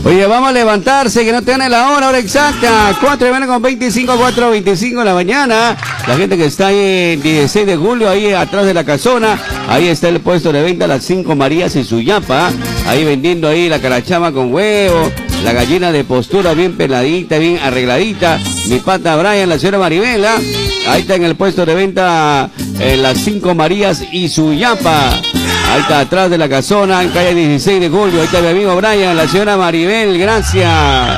Oye, vamos a levantarse, que no te gane la hora exacta. 4:25, 4:25 de la mañana. La gente que está ahí en 16 de julio, ahí atrás de la casona, ahí está el puesto de venta Las 5 Marías en Suyapa. Ahí vendiendo ahí la carachama con huevo, la gallina de postura bien peladita, bien arregladita. Mi pata Brian, la señora Maribela. Ahí está en el puesto de venta Las 5 Marías y Suyapa. Ahí está atrás de la casona, en calle 16 de julio. Ahí está mi amigo Brian, la señora Maribel, gracias.